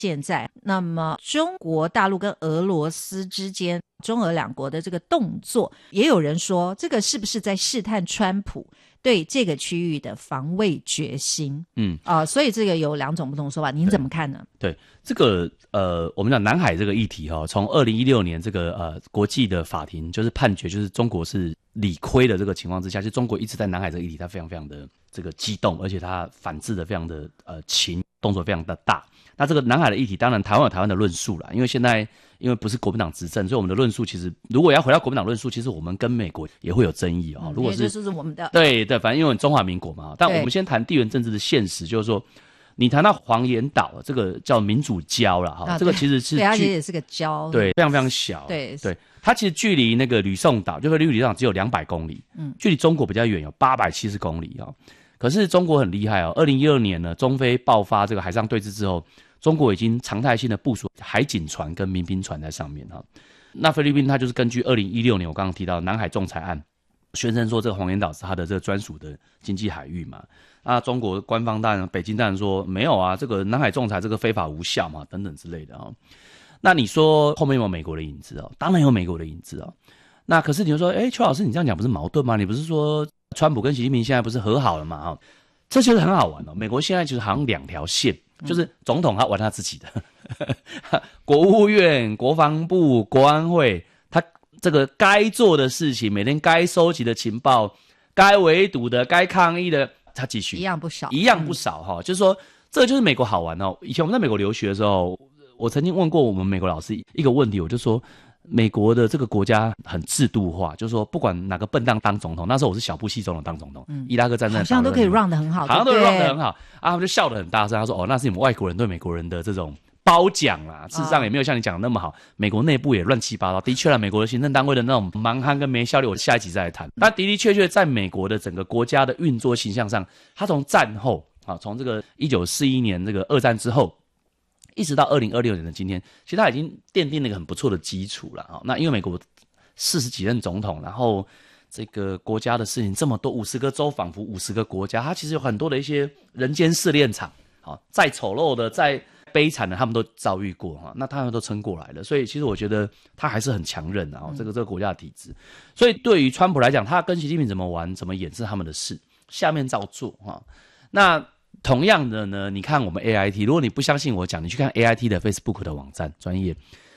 现在那么中国大陆跟俄罗斯之间中俄两国的这个动作，也有人说这个是不是在试探川普对这个区域的防卫决心？所以这个有两种不同说法，您怎么看呢？ 对这个我们讲南海这个议题从2016年这个国际的法庭就是判决，就是中国是理亏的这个情况之下，就中国一直在南海这个议题，它非常非常的这个激动，而且它反制的非常的勤，动作非常的大。那这个南海的议题，当然台湾有台湾的论述啦，因为现在因为不是国民党执政，所以我们的论述其实如果要回到国民党论述，其实我们跟美国也会有争议如果是我们的对，反正因为中华民国嘛，但我们先谈地缘政治的现实，就是说你谈到黄岩岛这个叫民主礁啦这个其实是对，它其实也是个礁， 对，非常非常小，对，它其实距离那个吕宋岛，就是吕宋岛只有200公里，距离中国比较远，有870公里可是中国很厉害2016年呢，中非爆发这个海上对峙之后，中国已经常态性的部署海警船跟民兵船在上面那菲律宾它就是根据2016年我刚刚提到南海仲裁案，宣称说这个黄岩岛是它的这个专属的经济海域嘛。那中国官方当然北京当然说没有这个南海仲裁这个非法无效嘛，等等之类的那你说后面有没有美国的影子当然有美国的影子那可是你就说邱老师你这样讲不是矛盾吗？你不是说川普跟习近平现在不是和好了吗这就是很好玩美国现在就是好像2条线，就是总统他玩他自己的国务院、国防部、国安会，他这个该做的事情，每天该收集的情报，该围堵的，该抗议的，他继续一样不少就是说这就是美国好玩以前我们在美国留学的时候，我曾经问过我们美国老师一个问题，我就说美国的这个国家很制度化，就是说不管哪个笨蛋当总统，那时候我是小布希总统当总统，伊拉克战争好像都可以 run 得很好， 好像都 run 得很好他们就笑得很大声，他说那是你们外国人对美国人的这种褒奖啦，事实上也没有像你讲的那么好，美国内部也乱七八糟。的确啦，美国的行政单位的那种蛮憨跟没效率，我下一集再来谈。但的的确确在美国的整个国家的运作形象上，它从战后从这个1941年这个二战之后，一直到2026年的今天，其实它已经奠定了一个很不错的基础了那因为美国40几任总统，然后这个国家的事情这么多，50个州仿佛50个国家，它其实有很多的一些人间试炼场再丑陋的再悲惨的他们都遭遇过那他们都撑过来了，所以其实我觉得他还是很强韧这个国家的体制。所以对于川普来讲，他跟习近平怎么玩怎么演是他们的事，下面照做那同样的呢，你看我们 AIT， 如果你不相信我讲，你去看 AIT 的 Facebook 的网站专业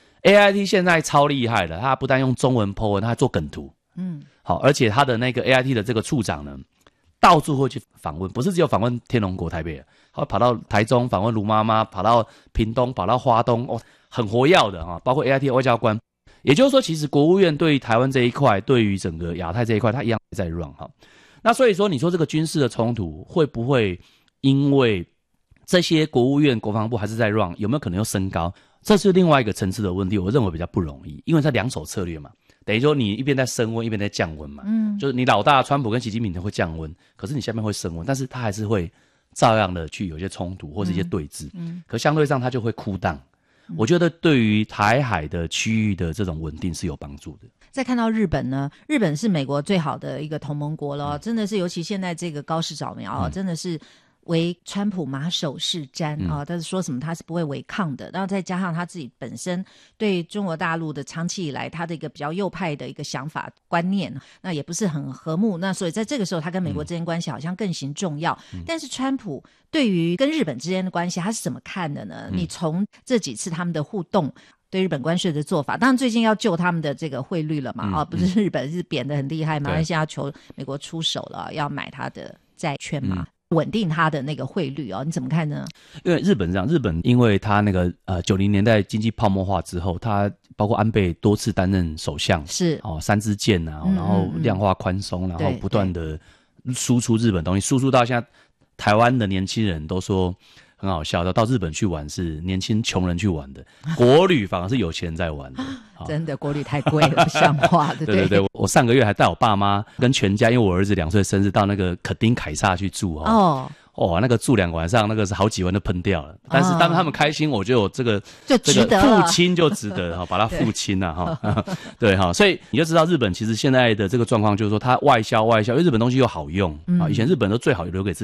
AIT 现在超厉害的，他不但用中文 po 文，他还做梗图好，而且他的那个 AIT 的这个处长呢，到处会去访问，不是只有访问天龙国台北，他会跑到台中访问卢妈妈，跑到屏东，跑到花东很活跃的包括 AIT 的外交官。也就是说其实国务院对于台湾这一块，对于整个亚太这一块，他一样在 run 那所以说你说这个军事的冲突会不会因为这些国务院国防部还是在 run， 有没有可能又升高，这是另外一个层次的问题，我认为比较不容易，因为它两手策略嘛，等于说你一边在升温一边在降温嘛就是你老大川普跟习近平会降温，可是你下面会升温，但是他还是会照样的去有一些冲突或是一些对峙可相对上他就会cool down我觉得对于台海的区域的这种稳定是有帮助的。 再看到日本呢，日本是美国最好的一个同盟国了真的是尤其现在这个高市早苗真的是为川普马首是瞻但是说什么他是不会违抗的，然后再加上他自己本身对中国大陆的长期以来他的一个比较右派的一个想法观念，那也不是很和睦，那所以在这个时候他跟美国之间关系好像更形重要但是川普对于跟日本之间的关系他是怎么看的呢你从这几次他们的互动对日本关税的做法，当然最近要救他们的这个汇率了嘛不是日本是贬得很厉害嘛，马来西亚求美国出手了，要买他的债券嘛稳定它的那个汇率你怎么看呢？ 因为日本这样，日本因为它那个90年代经济泡沫化之后，它包括安倍多次担任首相，是三支箭然后量化宽松然后不断的输出日本东西，输出到现在台湾的年轻人都说很好笑的，到日本去玩是年轻穷人去玩的，国旅反而是有钱人在玩的真的国旅太贵了不像话的对对对，我上个月还带我爸妈跟全家，因为我儿子2岁生日到那个垦丁凯撒去住那个住2个晚上，那个是好几万都喷掉了但是当他们开心，我觉得我这个父亲就值得把他父亲对所以你就知道日本其实现在的这个状况就是说它外销，因为日本东西又好用以前日本都最好留给自己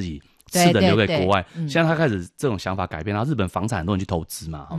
次的留给对国外。 对现在他开始这种想法改变，然后日本房产很多人去投资嘛，